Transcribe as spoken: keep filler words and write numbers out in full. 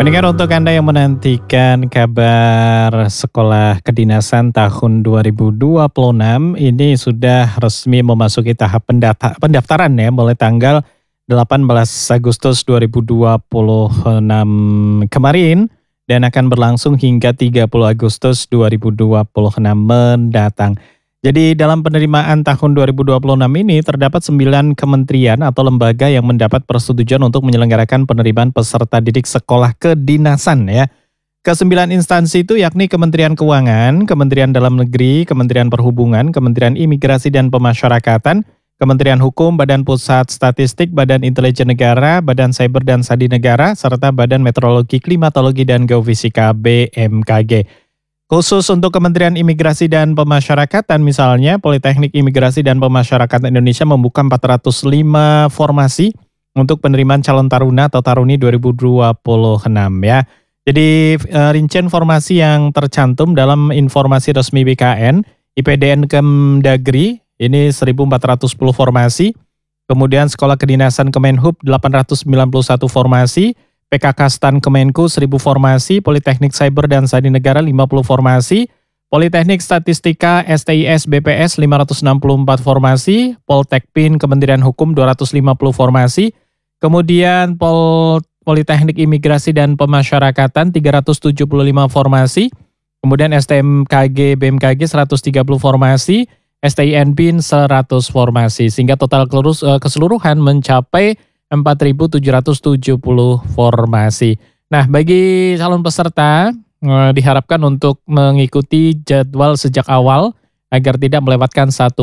Pendengar, untuk Anda yang menantikan kabar sekolah kedinasan tahun dua ribu dua puluh enam, ini sudah resmi memasuki tahap pendata- pendaftaran ya, mulai tanggal delapan belas Agustus dua ribu dua puluh enam kemarin dan akan berlangsung hingga tiga puluh Agustus dua ribu dua puluh enam mendatang. Jadi dalam penerimaan tahun dua ribu dua puluh enam ini terdapat sembilan kementerian atau lembaga yang mendapat persetujuan untuk menyelenggarakan penerimaan peserta didik sekolah kedinasan ya. Kesembilan instansi itu yakni Kementerian Keuangan, Kementerian Dalam Negeri, Kementerian Perhubungan, Kementerian Imigrasi dan Pemasyarakatan, Kementerian Hukum, Badan Pusat Statistik, Badan Intelijen Negara, Badan Cyber dan Sandi Negara, serta Badan Meteorologi, Klimatologi dan Geofisika B M K G. Khusus untuk Kementerian Imigrasi dan Pemasyarakatan misalnya, Politeknik Imigrasi dan Pemasyarakatan Indonesia membuka empat ratus lima formasi untuk penerimaan calon taruna atau taruni dua ribu dua puluh enam ya. Jadi eh, rincian formasi yang tercantum dalam informasi resmi B K N, I P D N Kemdagri ini seribu empat ratus sepuluh formasi, kemudian Sekolah Kedinasan Kemenhub delapan ratus sembilan puluh satu formasi, P K K Stan Kemenku seribu formasi, Politeknik Cyber dan Sandi Negara lima puluh formasi, Politeknik Statistika S T I S B P S lima ratus enam puluh empat formasi, Poltekpin Kementerian Hukum dua ratus lima puluh formasi, kemudian Pol Politeknik Imigrasi dan Pemasyarakatan tiga ratus tujuh puluh lima formasi, kemudian S T M K G B M K G seratus tiga puluh formasi, S T I N B I N seratus formasi, sehingga total keseluruhan mencapai empat ribu tujuh ratus tujuh puluh formasi. Nah, bagi calon peserta eh, diharapkan untuk mengikuti jadwal sejak awal agar tidak melewatkan satu